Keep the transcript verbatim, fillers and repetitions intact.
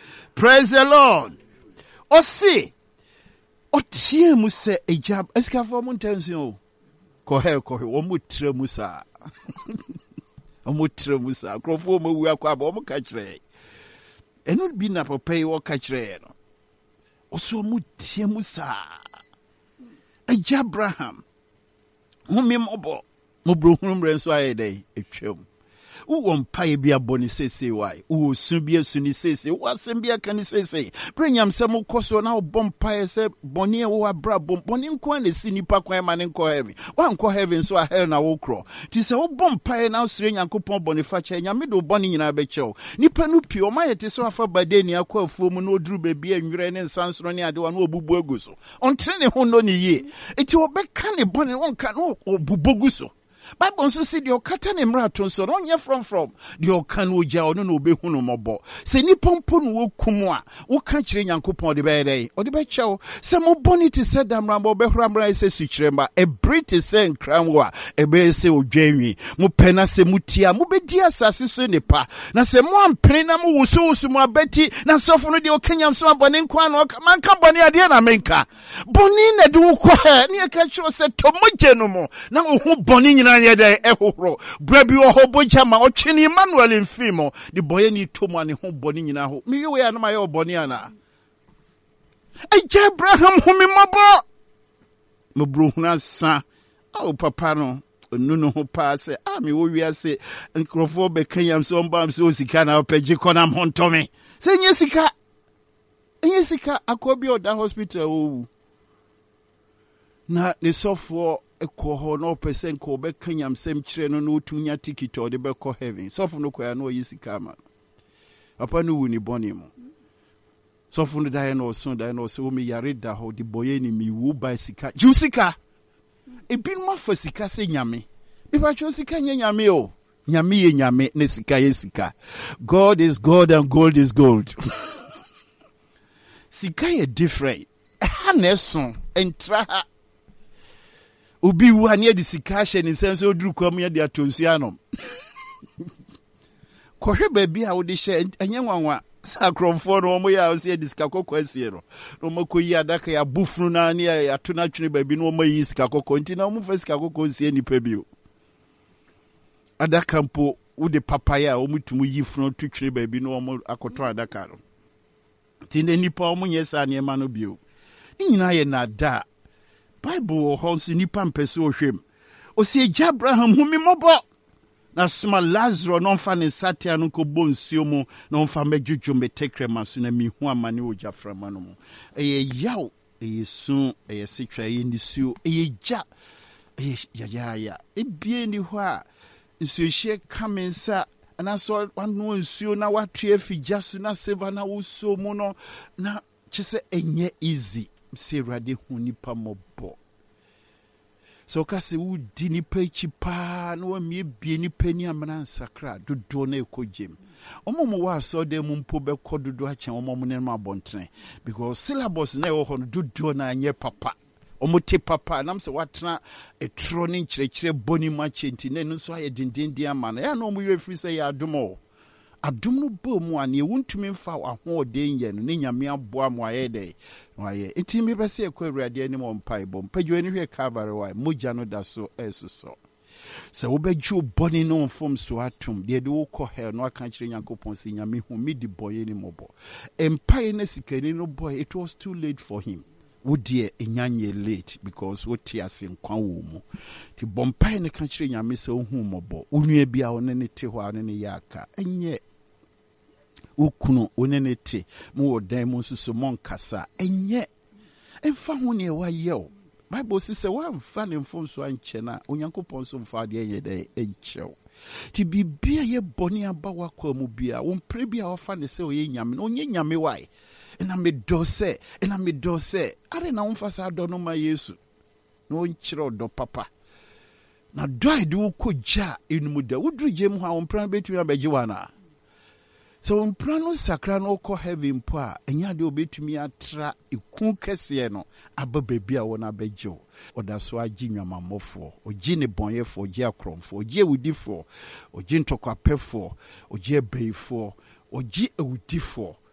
Praise the Lord. Osi. Otie mu se ejab. Eska for mo ntension. Ko he ko he wo mo tre mu sa. Omo tre mu sa. Krofo mo wu akwa ba omo ka kire. Eno bi na papa yi wo ka kire no. Oso mo tie mu sa. Eja Abraham. Humi mobo. Mo bro hunu mre nso aye dey etwam. Uwo mpaye bia boni sese wai. Uwo sunbia suni sese. Uwa sembia kani sese. Prenyam se mo koso na ubom mpaye se boni e uwa bra bom. Boni nkwa ne si nipa kwa ema ne nko heaven. Wa nko heaven so a hell na wokro. Ti se ubom mpaye na usire nyankopon boni fache. Nyame do boni nyina beche. Nipa nupi oma yete so afa bade ni akwa afuo mu na oduru bebi enwire ne nsansoro ne adewa na obubu egu so. Ontre ne ho no ne ye. Eti obeka ne boni wonka no obubu so. Bible nso si de okata ne mrato nso no nye from from de okan oja ono no obehunu mobo se ni pompo no wokum a wo ka kire nyankopon de be dey o de be chew se mo bonity se damra mo be hramra se sukremba e brit se nkranwo a e be se odwanwi mo pena se mutia mo be di asase so nipa na se mo ampre na mo wusu wusu mo abeti na sofo no de okanyam so abone nkwa no man ka bone ade na menka boni na de wo ko he ne ka kiro se tomoje no mo na wo boni nyina yede ehoro brabi oho bojama otwini Emmanuel mfimo the boy ni tomu ane ho boni nyina ho mi we ana maye oboni ana eja Abraham humi mabo mo bro huna sa o papa no onu no ho pa se a mi wo wi ase nkrofo be kanyam so mbam so sika na opegi kona montomi se nye sika nye sika akobi oda hospital o na ne sofo ekoho no percent ko be kanyam sem kire no no tunya ticket o de be ko heaven sofo no ko ya no yisika ma papa no wuni boni mu sofo no dai no so dai no so mi yare da ho de boye ni mi wu ba sika jusika e bin ma fa sika se nyame bi ba cho sika nya nyame o nyame ye nyame ne sika ye sika. God is God and gold is gold. Sika ye different ha na so entra ha Ubi wu ane de sika hye ne nsem so oduru kwam ye de atonsu anom. Kohwe ba bi a wo de hye enye nwanwa sakromfo no mo ya o se de sika kokko asie no. No makoyi adaka ya bufunu na ne ya to na twene ba bi no mo yi sika kokko nti na mo fa sika kokko nsie nipa bi o. Adaka mpo wo de papaya o mutumu yi funu to twene ba bi no mo akoto adaka no. Ti ne nipa o mo nyesa ne ma no bi o. Ni nyina ye na da Bible honsi nipa mpese ohwem. Osi eja Abraham humi mobo. Na suma Lazaro no mfa ne satia no ko bonsuo mu no mfa mejuju metekre maso na mi hu amane oja frama no mu. Eye yaw, eye sun, eye sitwa eye nisuo, eye ja. Eye ya ya ya. Ebie ni ho a nsuo hye kamensa ana so wanu nsuo na watue figya so na seva na wuso mu no na kyese enye easy. Se rade hu nipa mobo so ka se wo di nipa echi pa na wa mie bie nipa ni amana nsakra dodo na ekojem omomo wa so de mu mpo be kododo a chen omomo ne ma bontene because syllabus na e wo ho no dodo na anye papa omote papa nam se watena etro ne nkyerɛkyerɛ boni ma chenti ne no so aye dindindi amana ya na omo yefiri se ya adomo adom no bo mu ane wuntumi mfa ahoɔden yɛ no ne nyame aboa mo ayɛ dɛ wayɛ enti me bɛsɛ ekɔ awurade anim ɔmpae bɔ mpagyo ani hwɛ Calvary wa mogya no da so ɛsoso sɛ wobɛgye bɔne no mfom so atom deɛ de wokɔ hell no aka kyerɛ Nyankopɔn sɛ nyame hu me di bɔyɛ ni mɔbɔ empae na sikani no boy it was too late for him wodie enyanye late because wote ase nkwa wo mu ti bompae ne ka kyerɛ nyame sɛ ohu mɔbɔ onua bia wo ne ne te hɔ a ne ne yɛ aka enye ukunu onene te mu odan mu susu mon kasa enye emfa ho ne wa yew Bible says wa mfa ne mfom so anche na Onyankopɔn so mfa de ye de enchew ti bibia ye boni aba wakwa mu bia wo mpre bia ofa ne se oye nyame no onye nyame wai ena me do se ena me do se are na wo mfa sa do no ma Yesu no nkyere do papa na do ide wo koja enum da wodru gem ho a wo mpran betu abegye wana. So umprano sakra no ko heaven po a enya de obetumi atra eku kese no aba baby a wona bejo oda so agi nwamamofo ogi ne bonyefo ogi akromfo ogi ewudifo ogi ntokwapefo ogi ebeifo ogi ewudifo